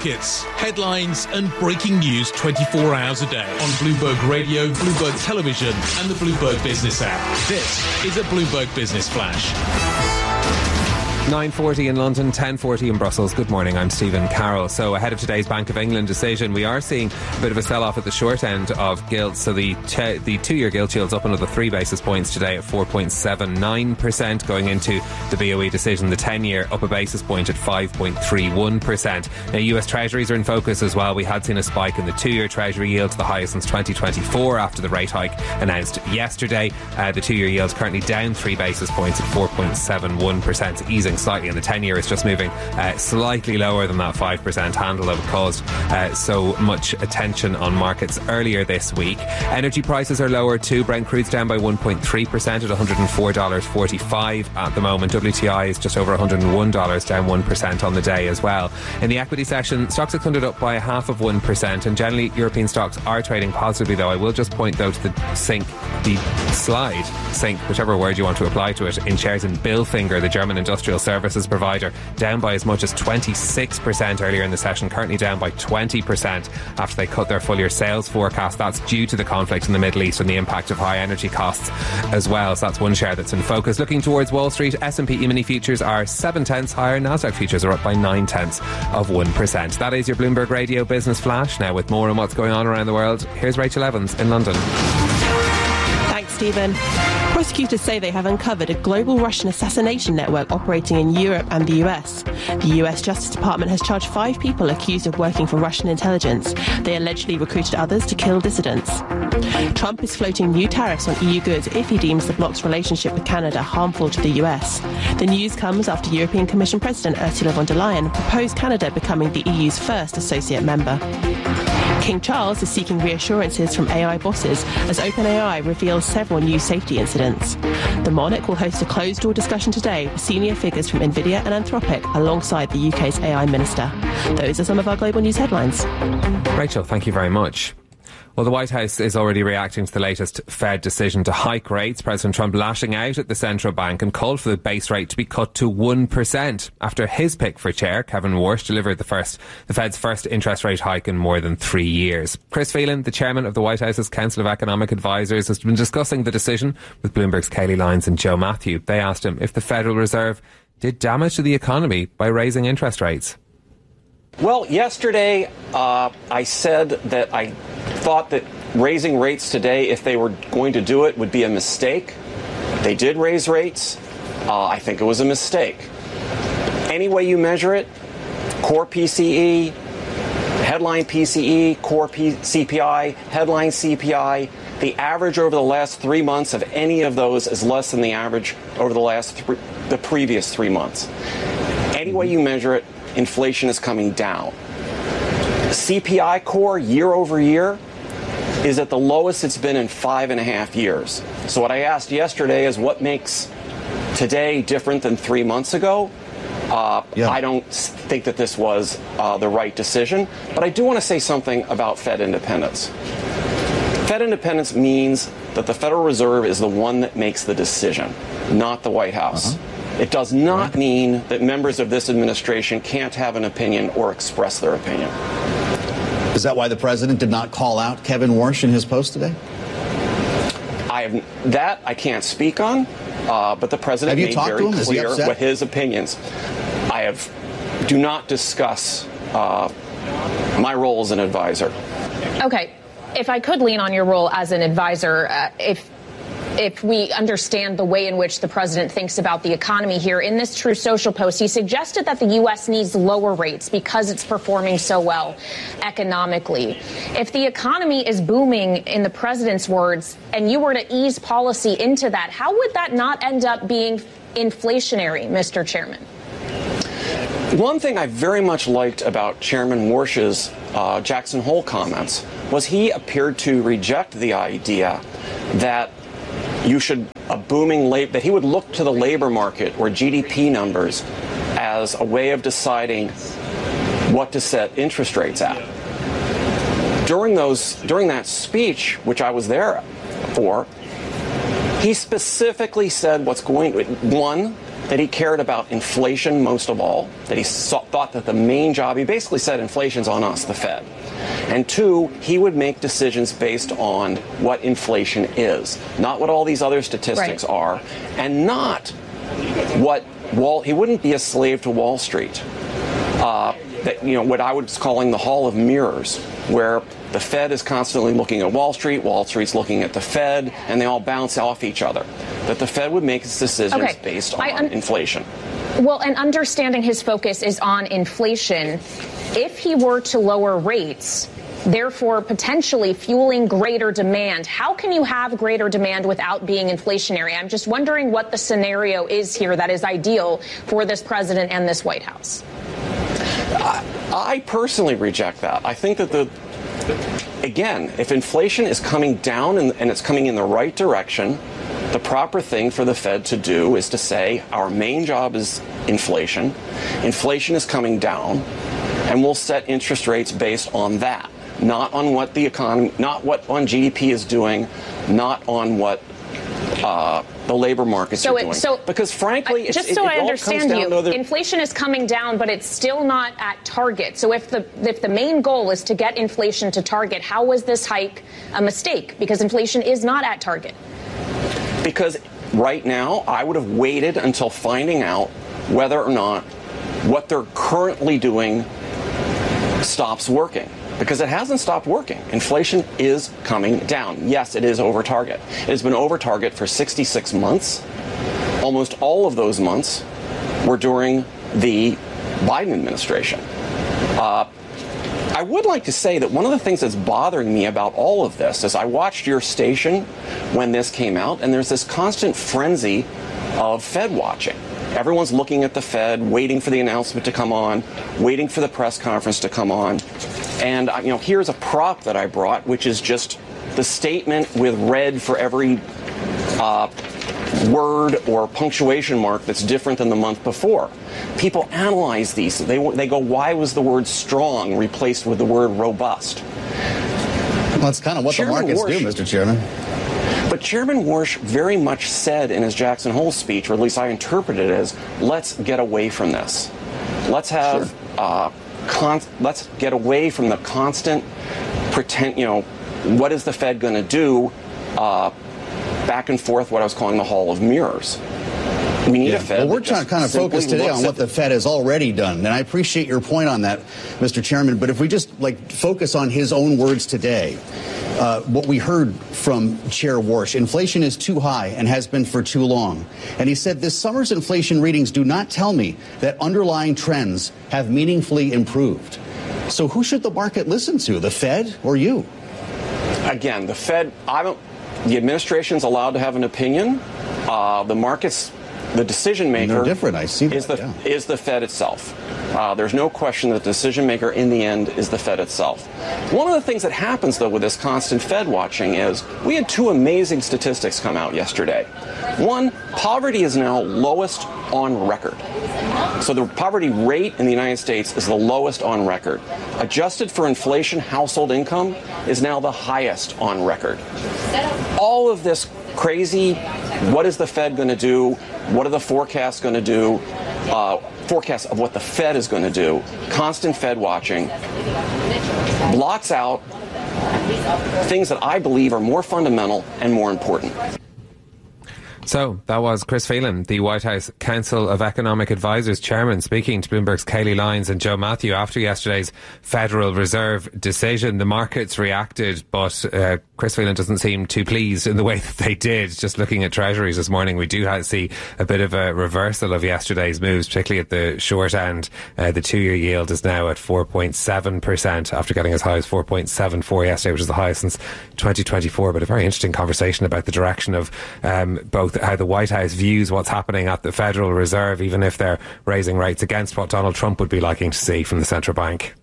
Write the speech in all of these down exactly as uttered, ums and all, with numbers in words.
markets, headlines and breaking news twenty-four hours a day on Bloomberg Radio, Bloomberg Television and the Bloomberg Business app. This is a Bloomberg Business Flash. nine forty in London, ten forty in Brussels. Good morning, I'm Stephen Carroll. So ahead of today's Bank of England decision, we are seeing a bit of a sell-off at the short end of gilts. So the te- the two-year gilt yield's up another three basis points today at four point seven nine percent. Going into the B O E decision, the ten-year up a basis point at five point three one percent. Now U S Treasuries are in focus as well. We had seen a spike in the two-year Treasury yield to the highest since twenty twenty-four after the rate hike announced yesterday. Uh, the two-year yield's currently down three basis points at four point seven one percent, easing slightly, and the ten-year is just moving uh, slightly lower than that five percent handle that caused uh, so much attention on markets earlier this week. Energy prices are lower too. Brent crude's down by one point three percent at one hundred four dollars forty-five at the moment. W T I is just over one hundred one dollars, down one percent on the day as well. In the equity section, Stoxx six hundred up by a half of one percent, and generally European stocks are trading positively, though. I will just point though to the sink, the slide, sink, whichever word you want to apply to it, in shares in Bilfinger, the German industrial services provider, down by as much as twenty-six percent earlier in the session, currently down by twenty percent after they cut their full year sales forecast. That's due to the conflict in the Middle East and the impact of high energy costs as well. So that's one share that's in focus. Looking towards Wall Street, S and P E-mini futures are seven tenths higher. Nasdaq futures are up by nine tenths of one percent. That is your Bloomberg Radio Business Flash. Now with more on what's going on around the world, here's Rachel Evans in London. Thanks, Stephen. Prosecutors say they have uncovered a global Russian assassination network operating in Europe and the U S. The U S Justice Department has charged five people accused of working for Russian intelligence. They allegedly recruited others to kill dissidents. Trump is floating new tariffs on E U goods if he deems the bloc's relationship with Canada harmful to the U S. The news comes after European Commission President Ursula von der Leyen proposed Canada becoming the E U's first associate member. King Charles is seeking reassurances from A I bosses as OpenAI reveals several new safety incidents. The monarch will host a closed-door discussion today with senior figures from Nvidia and Anthropic alongside the U K's A I minister. Those are some of our global news headlines. Rachel, thank you very much. Well, the White House is already reacting to the latest Fed decision to hike rates. President Trump lashing out at the central bank and called for the base rate to be cut to one percent after his pick for chair, Kevin Warsh, delivered the first, the Fed's first interest rate hike in more than three years. Chris Phelan, the chairman of the White House's Council of Economic Advisers, has been discussing the decision with Bloomberg's Kayleigh Lyons and Joe Matthew. They asked him if the Federal Reserve did damage to the economy by raising interest rates. Well, yesterday uh, I said that I thought that raising rates today, if they were going to do it, would be a mistake. They did raise rates. Uh, I think it was a mistake. Any way you measure it, core P C E, headline P C E, core P- C P I, headline C P I, the average over the last three months of any of those is less than the average over the last th- the previous three months. Any way you measure it, inflation is coming down. C P I core year over year is at the lowest it's been in five and a half years. So what I asked yesterday is what makes today different than three months ago? Uh, yeah. I don't think that this was uh, the right decision, but I do want to say something about Fed independence. Fed independence means that the Federal Reserve is the one that makes the decision, not the White House. Uh-huh. It does not right. mean that members of this administration can't have an opinion or express their opinion. Is that why the president did not call out Kevin Warsh in his post today? I have that I can't speak on, uh, but the president made very clear what his opinions. I have do not discuss uh, my role as an advisor. Okay, if I could lean on your role as an advisor, uh, if. If we understand the way in which the president thinks about the economy here, in this True Social post, he suggested that the U S needs lower rates because it's performing so well economically. If the economy is booming, in the president's words, and you were to ease policy into that, how would that not end up being inflationary, Mister Chairman? One thing I very much liked about Chairman Warsh's uh, Jackson Hole comments was he appeared to reject the idea that you should a booming labor that he would look to the labor market or G D P numbers as a way of deciding what to set interest rates at. During those during that speech, which I was there for, he specifically said what's going one, that he cared about inflation most of all, that he saw, thought that the main job, he basically said inflation's on us, the Fed. And two, he would make decisions based on what inflation is, not what all these other statistics right. are, and not what Wall, he wouldn't be a slave to Wall Street. Uh, that, you know, what I was calling the Hall of Mirrors, where the Fed is constantly looking at Wall Street, Wall Street's looking at the Fed, and they all bounce off each other. That the Fed would make its decisions okay. based on un- inflation. Well, and understanding his focus is on inflation, if he were to lower rates, therefore potentially fueling greater demand, how can you have greater demand without being inflationary? I'm just wondering what the scenario is here that is ideal for this president and this White House. I, I personally reject that. I think that the Again, if inflation is coming down and, and it's coming in the right direction, the proper thing for the Fed to do is to say our main job is inflation. Inflation is coming down, and we'll set interest rates based on that, not on what the economy, not what on G D P is doing, not on what uh, the labor markets so are it, doing. So because frankly, I, just it, so it, I it understand you, other- inflation is coming down, but it's still not at target. So if the if the main goal is to get inflation to target, how was this hike a mistake? Because inflation is not at target. Because right now, I would have waited until finding out whether or not what they're currently doing stops working. Because it hasn't stopped working. Inflation is coming down. Yes, it is over target. It has been over target for sixty-six months. Almost all of those months were during the Biden administration. Uh, I would like to say that one of the things that's bothering me about all of this is I watched your station when this came out, and there's this constant frenzy of Fed watching. Everyone's looking at the Fed, waiting for the announcement to come on, waiting for the press conference to come on. And, you know, here's a prop that I brought, which is just the statement with red for every uh, word or punctuation mark that's different than the month before. People analyze these. They, they go, why was the word strong replaced with the word robust? Well, that's kind of what Chairman the markets Warsh, do, Mister Chairman. But Chairman Warsh very much said in his Jackson Hole speech, or at least I interpreted it as, let's get away from this. Let's have... Sure. Uh, Con- let's get away from the constant pretend, you know, what is the Fed going to do uh, back and forth, what I was calling the Hall of Mirrors. We need yeah. a Fed. Well, we're trying to kind of focus today on what the Fed has already done. And I appreciate your point on that, Mister Chairman. But if we just like focus on his own words today, uh, what we heard from Chair Warsh, inflation is too high and has been for too long. And he said this summer's inflation readings do not tell me that underlying trends have meaningfully improved. So who should the market listen to, the Fed or you? Again, the Fed, I don't, the administration's allowed to have an opinion. Uh, the markets, the decision maker no different. I see that, is the yeah. is the Fed itself. Uh, there's no question that the decision maker in the end is the Fed itself. One of the things that happens, though, with this constant Fed watching is we had two amazing statistics come out yesterday. One, poverty is now lowest on record. So the poverty rate in the United States is the lowest on record. Adjusted for inflation, household income is now the highest on record. All of this crazy, what is the Fed going to do? What are the forecasts going to do? Uh, forecasts of what the Fed is going to do. Constant Fed watching blots out things that I believe are more fundamental and more important. So that was Chris Phelan, the White House Council of Economic Advisers chairman, speaking to Bloomberg's Kayleigh Lyons and Joe Matthew after yesterday's Federal Reserve decision. The markets reacted, but uh, Chris Phelan doesn't seem too pleased in the way that they did. Just looking at treasuries this morning, we do have, see a bit of a reversal of yesterday's moves, particularly at the short end. Uh, the two-year yield is now at four point seven percent after getting as high as four point seven four yesterday, which is the highest since twenty twenty-four. But a very interesting conversation about the direction of um, both how the White House views what's happening at the Federal Reserve, even if they're raising rates, against what Donald Trump would be liking to see from the central bank.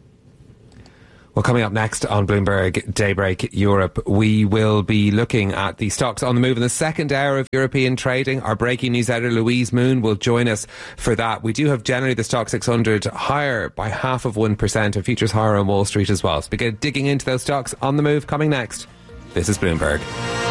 Well, coming up next on Bloomberg Daybreak Europe, we will be looking at the stocks on the move in the second hour of European trading. Our breaking news editor, Louise Moon, will join us for that. We do have generally the Stock six hundred higher by half of one percent, and futures higher on Wall Street as well. So we get digging into those stocks on the move coming next. This is Bloomberg.